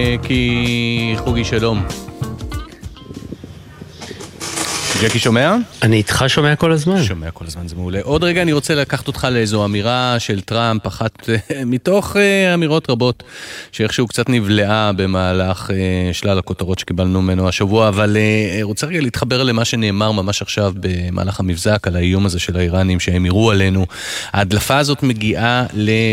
ג'קי חוגי, שלום. ג'קי, שומע? אני איתך שומע כל הזמן. שומע כל הזמן, זה מעולה. עוד רגע אני רוצה לקחת אותך לאיזו אמירה של טראמפ, אחת מתוך אמירות רבות, שאיכשהו קצת נבלעה במהלך שלל הכותרות שקיבלנו ממנו השבוע, אבל רוצה רגע להתחבר למה שנאמר ממש עכשיו במהלך המבזק, על האיום הזה של האיראנים שהם יראו עלינו. ההדלפה הזאת מגיעה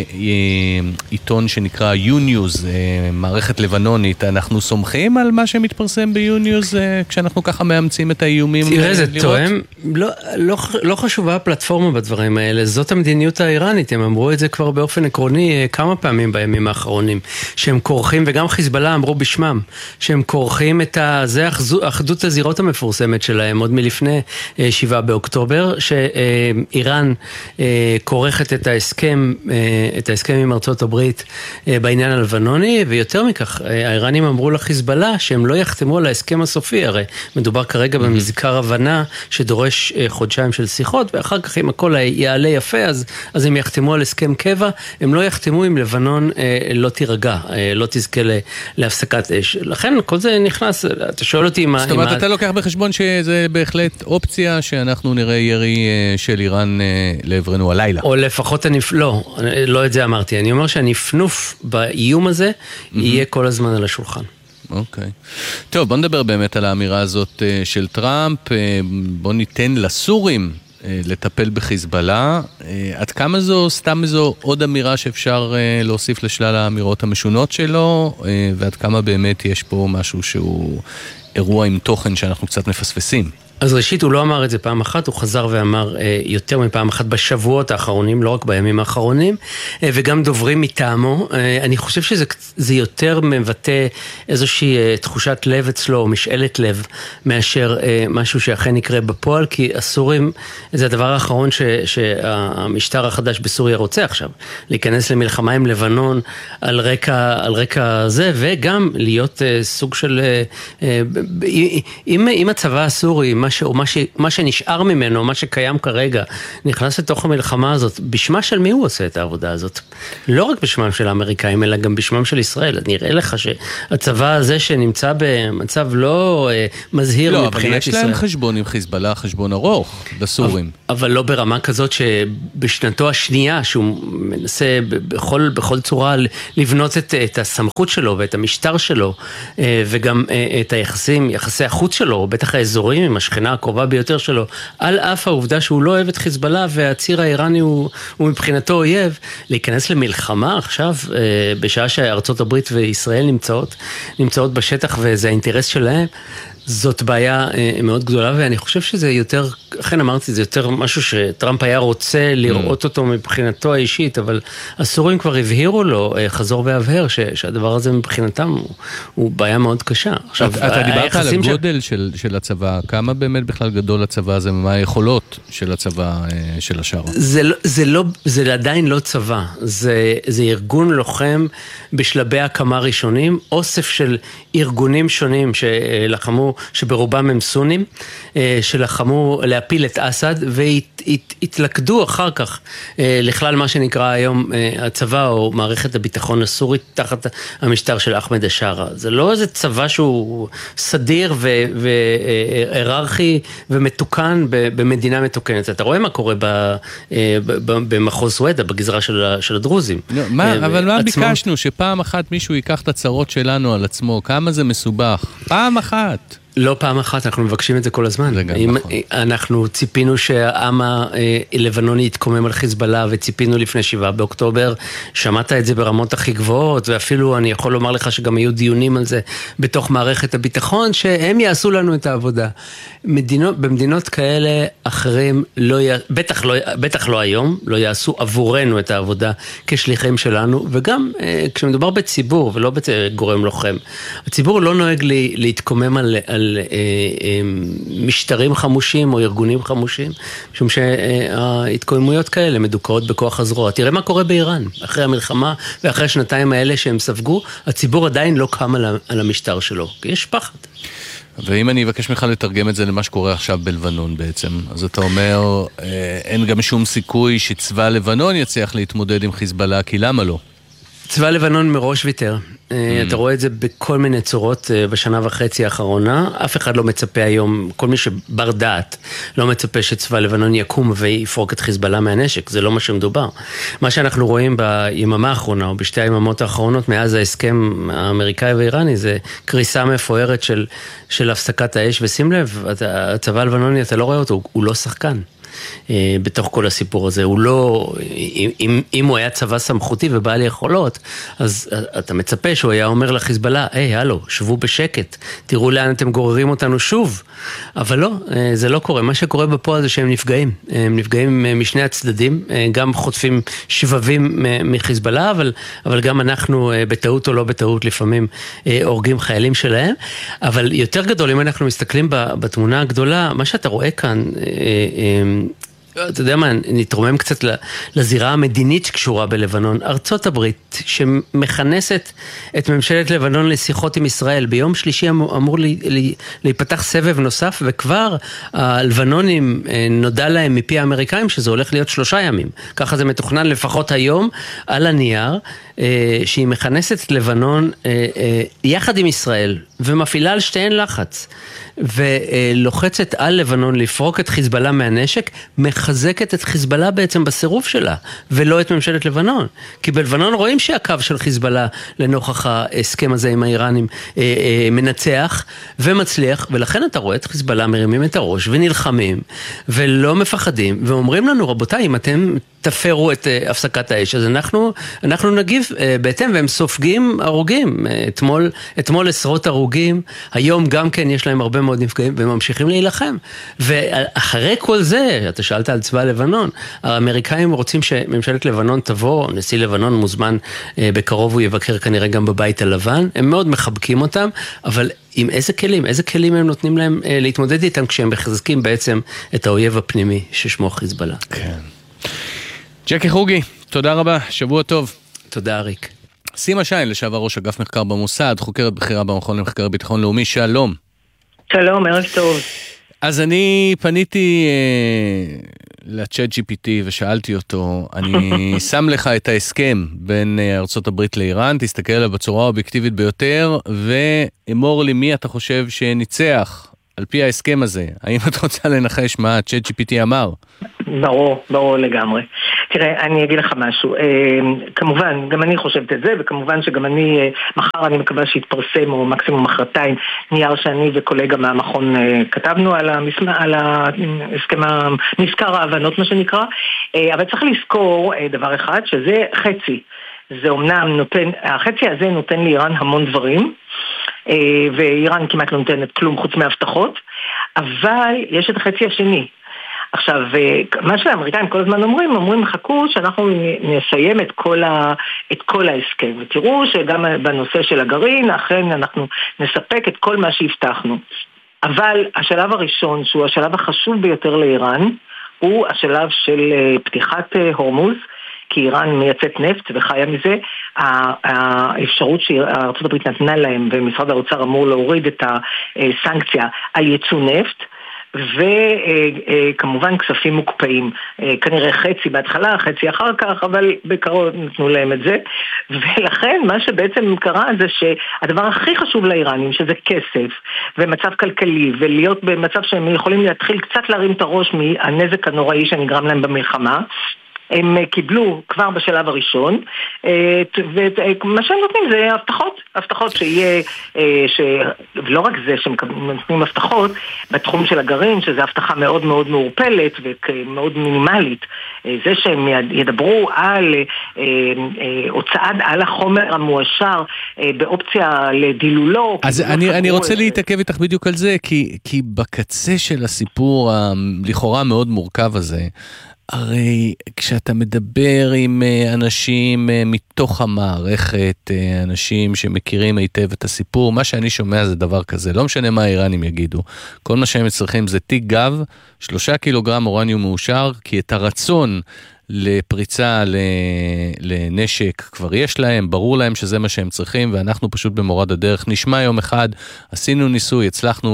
לעיתון שנקרא U-News, מערכת לבנונית. אנחנו סומכים על מה שמתפרסם ב-U-News כשאנחנו ככה מאמצים את האיומים? תראה, זה תואם, לא חשובה הפלטפורמה בדברים האלה, זאת המדיניות האיראנית, הם אמרו את זה כבר באופן עקרוני כמה פעמים בימים האחרונים, שהם כורכים, וגם חיזבאללה אמרו בשמם, שהם כורכים את זה אחדות הזירות המפורסמת שלהם, עוד מלפני 7 באוקטובר, שאיראן כורכת את ההסכם עם ארצות הברית בעניין הלבנוני, ויותר מכך, האיראנים אמרו לחיזבאללה שהם לא יחתמו על ההסכם הסופי, הרי מדובר כרגע במזכר הבנה שדורש חודשיים של שיחות, ואחר כך אם הכל יעלה יפה, אז הם יחתמו על הסכם קבע, הם לא יחתמו אם לבנון לא תירגע, לא תזכה להפסקת אש. לכן כל זה נכנס, אתה שואל אותי מה... זאת אומרת, אתה לוקח בחשבון שזה בהחלט אופציה שאנחנו נראה ירי של איראן לעברנו הלילה. או לפחות לא את זה אמרתי, אני אומר שהנפנוף באיום הזה יהיה כל הזמן על השולחן. אוקיי. טוב, בוא נדבר באמת על האמירה הזאת של טראמפ. בוא ניתן לסורים לטפל בחיזבאללה. עד כמה זו, סתם זו עוד אמירה שאפשר להוסיף לשלל האמירות המשונות שלו, ועד כמה באמת יש פה משהו שהוא אירוע עם תוכן שאנחנו קצת מפספסים? אז ראשית, הוא לא אמר את זה פעם אחת, הוא חזר ואמר יותר מפעם אחת בשבועות האחרונים, לא רק בימים האחרונים, וגם דוברים מטעמו. אני חושב שזה יותר מבטא איזושהי תחושת לב אצלו, או משאלת לב, מאשר משהו שאכן יקרה בפועל, כי הסורים, זה הדבר האחרון שהמשטר החדש בסוריה רוצה עכשיו, להיכנס למלחמה עם לבנון על רקע זה, וגם להיות סוג של, אם הצבא הסורי, מה שנשאר ממנו, מה שקיים כרגע, נכנס לתוך המלחמה הזאת, בשמה של מי הוא עושה את העבודה הזאת? לא רק בשמם של האמריקאים, אלא גם בשמם של ישראל. נראה לך שהצבא הזה שנמצא במצב לא מזהיר מבחינת ישראל. לא, אבל יש להם חשבון עם חיזבאללה, חשבון ארוך, בסורים. אבל לא ברמה כזאת שבשנתו השנייה, שהוא מנסה בכל צורה לבנות את הסמכות שלו ואת המשטר שלו, וגם את יחסי החוץ שלו, בטח האזורים עם השכנה הקרובה ביותר שלו, על אף העובדה שהוא לא אוהב את חיזבאללה והציר האיראני הוא מבחינתו אויב, להיכנס למלחמה עכשיו, בשעה שארצות הברית וישראל נמצאות בשטח וזה האינטרס שלהם, זאת בעיה מאוד גדולה, ואני חושב שזה יותר, אכן אמרתי, זה יותר משהו שטראמפ היה רוצה לראות אותו מבחינתו האישית, אבל הסורים כבר הבהירו לו, חזור והבהר, שהדבר הזה מבחינתם הוא בעיה מאוד קשה. עכשיו, אתה דיברת על הגודל של הצבא, כמה באמת בכלל גדול הצבא הזה, ומה היכולות של הצבא של השאר? זה עדיין לא צבא, זה ארגון לוחם בשלבי הקמה ראשונים, אוסף של ארגונים שונים שלחמו, שברובם הם סונים, שלחמו להפיל את אסד, והתלכדו אחר כך לכלל מה שנקרא היום הצבא או מערכת הביטחון הסורית תחת המשטר של אחמד השארה. זה לא איזה צבא שהוא סדיר והיררכי ומתוקן במדינה מתוקנת. אתה רואה מה קורה במחוז סואדה, בגזרה של הדרוזים. אבל מה ביקשנו? שפעם אחת מישהו ייקח את הצרות שלנו על עצמו? כמה זה מסובך? פעם אחת. לא פעם אחת, אנחנו מבקשים את זה כל הזמן. אנחנו ציפינו שהעם הלבנוני יתקומם על חיזבאללה, וציפינו לפני 7 באוקטובר, שמעת את זה ברמות הכי גבוהות, ואפילו אני יכול לומר לך שגם היו דיונים על זה בתוך מערכת הביטחון, שהם יעשו לנו את העבודה. במדינות כאלה אחרים, בטח לא היום, לא יעשו עבורנו את העבודה כשליחים שלנו, וגם כשמדובר בציבור ולא בגורם לוחם, הציבור לא נוהג להתקומם על משטרים חמושים או ארגונים חמושים, משום שההתקוממויות כאלה מדוכאות בכוח הזרוע. תראה מה קורה באיראן, אחרי המלחמה ואחרי השנתיים האלה שהם ספגו, הציבור עדיין לא קם על המשטר שלו, כי יש פחד. ואם אני אבקש ממך לתרגם את זה למה שקורה עכשיו בלבנון בעצם, אז אתה אומר, אין גם שום סיכוי שצבא לבנון יצליח להתמודד עם חיזבאללה, כי למה לא? צבא לבנון מראש ויתר. אתה רואה את זה בכל מיני צורות בשנה וחצי האחרונה. אף אחד לא מצפה היום, כל מי שבר דעת, לא מצפה שצבא לבנון יקום ויפרוק את חיזבאללה מהנשק. זה לא מה שמדובר. מה שאנחנו רואים ביממה האחרונה, או בשתי היממות האחרונות, מאז ההסכם האמריקאי ואיראני, זה קריסה מפוארת של הפסקת האש. ושים לב, הצבא הלבנוני, אתה לא רואה אותו, הוא לא שחקן. בתוך כל הסיפור הזה, הוא לא, אם הוא היה צבא סמכותי ובעל יכולות, אז אתה מצפה שהוא היה אומר לחיזבאללה, הלו, שבו בשקט, תראו לאן אתם גוררים אותנו שוב, אבל לא, זה לא קורה, מה שקורה בפועל זה שהם נפגעים, הם נפגעים משני הצדדים, גם חוטפים שבבים מחיזבאללה, אבל גם אנחנו בטעות או לא בטעות לפעמים הורגים חיילים שלהם, אבל יותר גדול, אם אנחנו מסתכלים בתמונה הגדולה, מה שאתה רואה כאן, אתה יודע מה, נתרומם קצת לזירה המדינית שקשורה בלבנון. ארצות הברית שמכנסת את ממשלת לבנון לשיחות עם ישראל, ביום שלישי אמור להיפתח סבב נוסף, וכבר הלבנונים נודע להם מפי האמריקאים שזה הולך להיות 3 ימים. ככה זה מתוכנן לפחות היום על הנייר, שהיא מכנסת את לבנון יחד עם ישראל, ומפעילה על שתיהן לחץ. ולוחצת על לבנון לפרוק את חיזבאללה מהנשק, מחזקת את חיזבאללה בעצם בסירוב שלה, ולא את ממשלת לבנון. כי בלבנון רואים שהקו של חיזבאללה לנוכח ההסכם הזה עם האיראנים מנצח ומצליח, ולכן אתה רואה את חיזבאללה מרימים את הראש ונלחמים, ולא מפחדים, ואומרים לנו, רבותיי, אם אתם תפרו את הפסקת האש, אז אנחנו נגיב בהתאם, והם סופגים הרוגים. אתמול עשרות הרוגים, היום גם כן יש להם הרבה מאוד נפגעים, והם ממשיכים להילחם. ואחרי כל זה, אתה שאלת על צבא לבנון, האמריקאים רוצים שממשלת לבנון תבוא, נשיא לבנון מוזמן בקרוב, הוא יבקר כנראה גם בבית הלבן, הם מאוד מחבקים אותם, אבל עם איזה כלים הם נותנים להם להתמודד איתם, כשהם מחזקים בעצם את האויב הפנימי ששמו חיזבאללה. כן. ג'קי חוגי, תודה רבה, שבוע טוב. תודה אריק. סימה שיין, לשעבר ראש אגף מחקר במוסד, חוקרת בכירה במכון למחקר ביטחון לאומי, שלום. שלום, ערב טוב. אז אני פניתי לצ'אט GPT ושאלתי אותו, אני שם לך את ההסכם בין ארצות הברית לאיראן, תסתכל עליו בצורה האובייקטיבית ביותר, ואמור לי מי אתה חושב שניצח על פי ההסכם הזה. האם את רוצה לנחש מה צ'אט GPT אמר? ברור לגמרי. תראה, אני אגיד לך משהו. כמובן, גם אני חושבת את זה, וכמובן שגם מחר אני מקווה שיתפרסם, או מקסימום מחרתיים, נייר שאני וקולגה מהמכון כתבנו על ההסכם, מזכר ההבנות, מה שנקרא. אבל צריך לזכור דבר אחד, שזה חצי. זה אומנם החצי הזה נותן לאיראן המון דברים, ואיראן כמעט לא נותנת כלום חוץ מהבטחות, אבל יש את החצי השני. עכשיו, מה שהאמריקאים כל הזמן אומרים חכו שאנחנו נסיים את כל ההסכם, ותראו שגם בנושא של הגרעין, אכן אנחנו נספק את כל מה שהבטחנו. אבל השלב הראשון, שהוא השלב החשוב ביותר לאיראן, הוא השלב של פתיחת הורמוז, כי איראן מייצאת נפט וחיה מזה. האפשרות שארצות הברית נתנה להם, ומשרד האוצר אמור להוריד את הסנקציה על ייצוא נפט, וכמובן כספים מוקפאים, כנראה חצי בהתחלה, חצי אחר כך, אבל בקרוב נתנו להם את זה. ולכן מה שבעצם קרה זה שהדבר הכי חשוב לאיראנים, שזה כסף ומצב כלכלי, ולהיות במצב שהם יכולים להתחיל קצת להרים את הראש מהנזק הנוראי שנגרם להם במלחמה, הם קיבלו כבר בשלב הראשון, ומה שהם נותנים זה הבטחות שיהיה, ולא רק זה שהם נותנים הבטחות בתחום של הגרעין, שזה הבטחה מאוד מאוד מעורפלת ומאוד מינימלית, זה שהם ידברו על הוצאה על החומר המואשר באופציה לדילולו. אז אני רוצה להתעכב איתך בדיוק על זה, כי בקצה של הסיפור לכאורה מאוד מורכב הזה, הרי כשאתה מדבר עם אנשים מתוך המערכת, אנשים שמכירים היטב את הסיפור, מה שאני שומע זה דבר כזה, לא משנה מה האיראנים יגידו, כל מה שהם צריכים זה תיק גב, 3 קילוגרם אורניום מאושר, כי את הרצון לפריצה לנשק כבר יש להם, ברור להם שזה מה שהם צריכים, ואנחנו פשוט במורד הדרך נשמע יום אחד, עשינו ניסוי, הצלחנו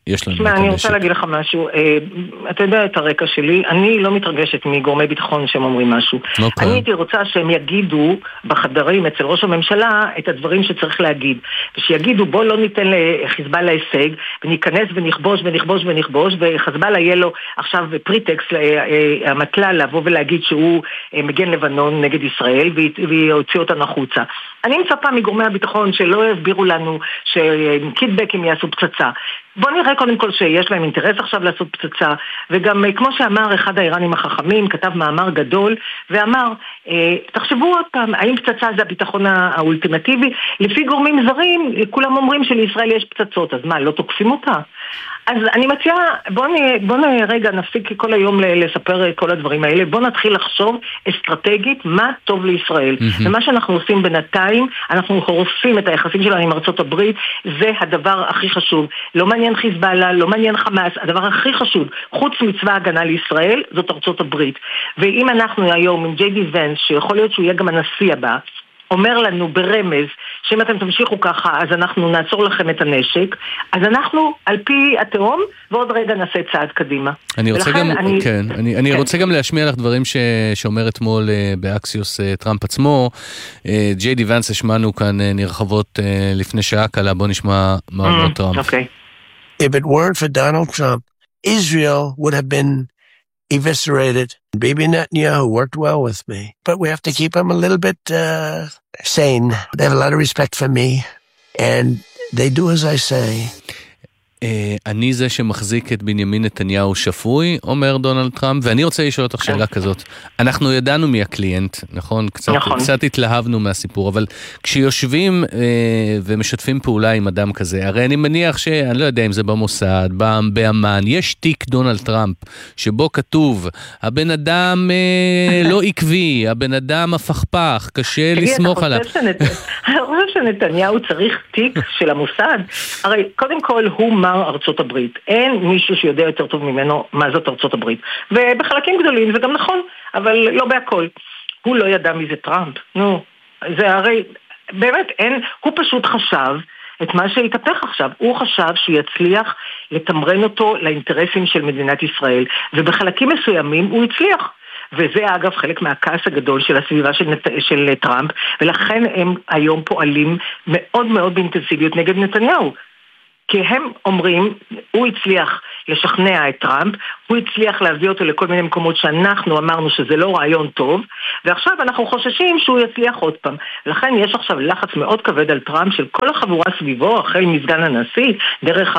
יש לנו את הנשק. אני רוצה להגיד לך משהו, אתה יודע את הרקע שלי, אני לא מתרגשת מגורמי ביטחון שהם אומרים משהו. אני הייתי רוצה שהם יגידו בחדרים אצל ראש הממשלה את הדברים שצריך להגיד, ושיגידו בוא לא ניתן לחיזבאללה הישג, וניכנס ונכבוש ונכבוש ונכבוש, וחיזבאללה יהיה לו עכשיו פריטקסט המטלה לבוא ולהגיד שהוא מגן לבנון נגד ישראל, ויוציא אותנו החוצה. אני מצפה מגורמי הביטחון שלא יסבירו לנו שקידבקים יעשו פצצה. בוא נראה קודם כל שיש להם אינטרס עכשיו לעשות פצצה, וגם כמו שאמר אחד האיראנים החכמים, כתב מאמר גדול, ואמר, תחשבו עוד פעם, האם פצצה זה הביטחון האולטימטיבי? לפי גורמים זרים, כולם אומרים שלישראל יש פצצות, אז מה, לא תוקפים אותה? אז אני מציעה, בוא רגע נפסיק כל היום לספר כל הדברים האלה, בוא נתחיל לחשוב אסטרטגית מה טוב לישראל. ומה שאנחנו עושים בינתיים, אנחנו הורסים את היחסים שלנו עם ארצות הברית, זה הדבר הכי חשוב. לא מעניין חיזבאללה, לא מעניין חמאס, הדבר הכי חשוב, חוץ מצבא הגנה לישראל, זאת ארצות הברית. ואם אנחנו היום עם ג'יי די ונס, שיכול להיות שהוא יהיה גם הנשיא הבא, אומר לנו ברמז שאם אתם תמשיכו ככה אז אנחנו נעצור לכם את הנשק, אז אנחנו על פי התהום ועוד רגע נעשה צעד קדימה. אני רוצה גם להשמיע לך דברים שאומר אתמול באקסיוס טראמפ עצמו. ג'יי די ונס השמענו כאן נרחבות לפני שעה קלה, בוא נשמע מה אומר טראמפ. If it weren't for Donald Trump, Israel would have been eviscerated. Bibi Netanyahu worked well with me, but we have to keep him a little bit sane. They have a lot of respect for me, and they do as I say. אני זה שמחזיק את בנימין נתניהו שפוי, אומר דונלד טראמפ, ואני רוצה לשאול אותך שאלה כזאת. אנחנו ידענו מי הקליינט, נכון? קצת התלהבנו מהסיפור, אבל כשיושבים ומשתפים פעולה עם אדם כזה, הרי אני מניח שאני לא יודע אם זה במוסד, באמן, יש תיק דונלד טראמפ, שבו כתוב, הבן אדם לא עקבי, הבן אדם הפכפך, קשה לסמוך עליו. אני חושב שנתניהו צריך תיק של המוסד. הרי קודם כל הוא ארצות הברית. אין מישהו שיודע יותר טוב ממנו מה זאת ארצות הברית. ובחלקים גדולים זה גם נכון, אבל לא בהכל. הוא לא ידע מי זה טראמפ. נו, זה הרי, באמת אין, הוא פשוט חשב את מה שהתהפך עכשיו. הוא חשב שהוא יצליח לתמרן אותו לאינטרסים של מדינת ישראל. ובחלקים מסוימים הוא הצליח. וזה אגב חלק מהכעס הגדול של הסביבה של טראמפ, ולכן הם היום פועלים מאוד מאוד באינטנסיביות נגד נתניהו. כי הם אומרים, הוא הצליח לשכנע את טראמפ, הוא הצליח להביא אותו לכל מיני מקומות שאנחנו אמרנו שזה לא רעיון טוב, ועכשיו אנחנו חוששים שהוא יצליח עוד פעם. לכן יש עכשיו לחץ מאוד כבד על טראמפ של כל החבורה סביבו, החל מסגן הנשיא, דרך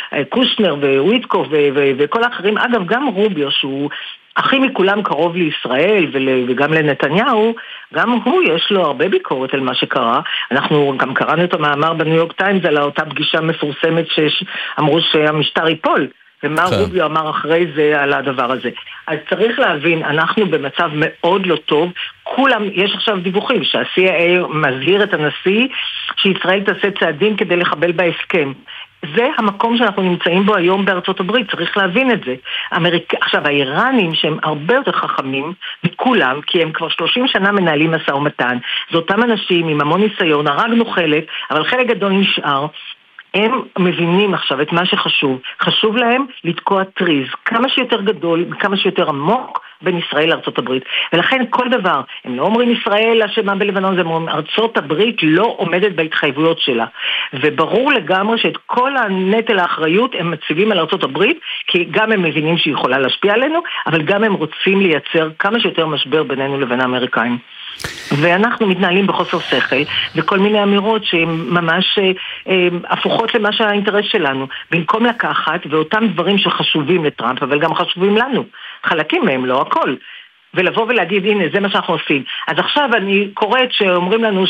קושנר וויטקוף וכל האחרים. אגב, גם רוביו שהוא הכי מכולם קרוב לישראל וגם לנתניהו, גם הוא יש לו הרבה ביקורת על מה שקרה. אנחנו גם קראנו את המאמר בניו יורק טיימס על אותה פגישה מפורסמת שאמרו שהמשטר ייפול, ומה רוביו אמר אחרי זה על הדבר הזה. אז צריך להבין, אנחנו במצב מאוד לא טוב. כולם, יש עכשיו דיווחים שה-CIA מזהיר את הנשיא שישראל תעשה צעדים כדי לחבל בהסכם. זה המקום שאנחנו נמצאים בו היום בארצות הברית, צריך להבין את זה. עכשיו, האיראנים שהם הרבה יותר חכמים מכולם, כי הם כבר 30 שנה מנהלים משא ומתן, זה אותם אנשים עם המון ניסיון, הרגנו חלק, אבל חלק גדול נשאר, הם מבינים עכשיו את מה שחשוב. חשוב להם לתקוע טריז, כמה שיותר גדול, כמה שיותר עמוק, בין ישראל לארצות הברית. ולכן כל דבר, הם לא אומרים ישראל אשמה בלבנון, זה אומרים ארצות הברית לא עומדת בהתחייבויות שלה. וברור לגמרי שאת כל הנטל האחריות הם מציבים על ארצות הברית, כי גם הם מבינים שהיא יכולה להשפיע עלינו, אבל גם הם רוצים לייצר כמה שיותר משבר בינינו לבין האמריקאים. ואנחנו מתנהלים בחוסר שכל, וכל מיני אמירות שהן ממש הפוכות למה שהאינטרס שלנו, במקום לקחת, ואותם דברים שחשובים לטראמפ, אבל גם חשובים לנו, חלקים מהם, לא הכל, ולבוא ולהגיד, הנה, זה מה שאנחנו עושים. אז עכשיו אני קוראת שאומרים לנו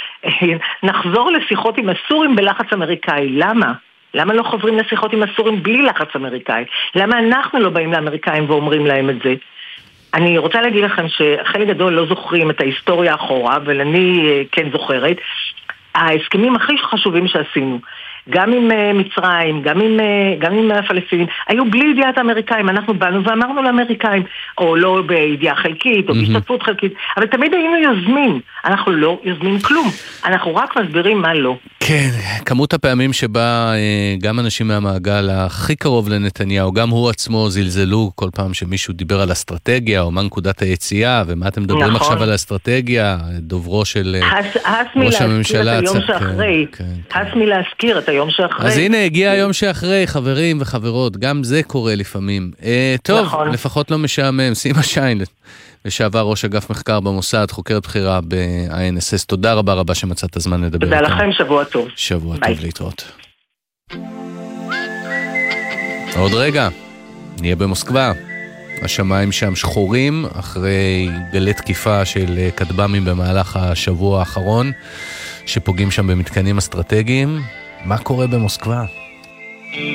שנחזור לשיחות עם הסורים בלחץ אמריקאי. למה? למה לא חוזרים לשיחות עם הסורים בלי לחץ אמריקאי? למה אנחנו לא באים לאמריקאים ואומרים להם את זה? אני רוצה להגיד לכם שחלק גדול לא זוכרים את ההיסטוריה אחורה, אבל אני כן זוכרת. ההסכמים הכי חשובים שעשינו, גם עם מצרים, גם עם הפלסטינים, היו בלי ידיעת האמריקאים. אנחנו באנו ואמרנו לאמריקאים, או לא בידיעה חלקית, או בהשתתפות חלקית, אבל תמיד היינו יוזמים. אנחנו לא יוזמים כלום. אנחנו רק מסבירים מה לא. כן, כמות הפעמים שבה גם אנשים מהמעגל הכי קרוב לנתניהו, גם הוא עצמו זלזלו כל פעם שמישהו דיבר על אסטרטגיה, או מה נקודת היציאה, ומה אתם מדברים עכשיו על האסטרטגיה, דוברו של ראש הממשלה. הס מלהזכיר את היום שאחרי. אז הנה, הגיע היום שאחרי, חברים וחברות, גם זה קורה לפעמים. טוב, לפחות לא משעמם, שימה שיין. לשעבר ראש אגף מחקר במוסד, חוקרת בחירה ב-INSS. תודה רבה רבה שמצאת הזמן לדבר. תודה לכם, שבוע טוב. שבוע טוב, להתראות. עוד רגע, נהיה במוסקבה. השמיים שם שחורים, אחרי גלי תקיפה של כטב"מים במהלך השבוע האחרון, שפוגעים שם במתקנים אסטרטגיים. מה קורה במוסקבה?